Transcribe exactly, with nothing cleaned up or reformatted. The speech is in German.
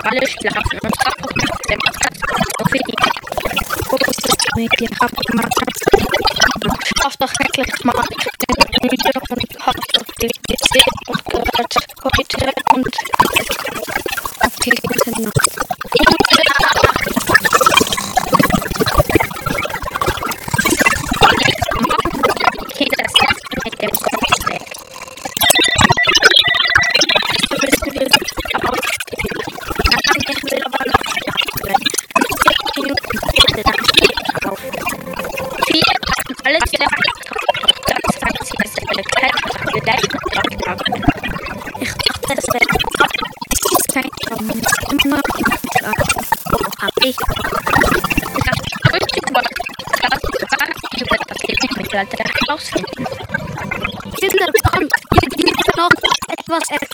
alle schlafen und auch auf der Matratze für die große Medien abgemacht. Schlaf doch wirklich mal müde und hofft auf die P C und gehört heute und auf die gute Nacht. Okay, das ist mit dem Kopf weg. Du bist wieder aufstehen. Ich will aber noch schlafen. zehn Minuten bitte, dann stehe ich auf. Vier, alles wieder angekommen. Das sagt sie, dass er gleich vielleicht noch haben. Ich dachte, das wäre es kein Traum. Immer noch schlafen. Oh, hab ich. Ich dachte, Frühstück war klar, du wirst das jetzt nicht mit Alter herausfinden. Kinder, kommt, ihr dient noch etwas essen.